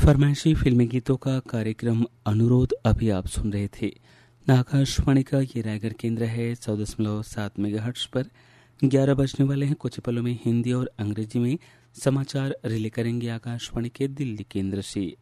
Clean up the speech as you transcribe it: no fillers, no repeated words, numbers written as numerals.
फरमाइशी फिल्मी गीतों का कार्यक्रम अनुरोध अभी आप सुन रहे थे। आकाशवाणी का ये रायगढ़ केंद्र है 100.7 मेगाहर्ट्ज पर। 11 बजने वाले हैं। कुछ पलों में हिंदी और अंग्रेजी में समाचार रिले करेंगे आकाशवाणी के दिल्ली केंद्र से।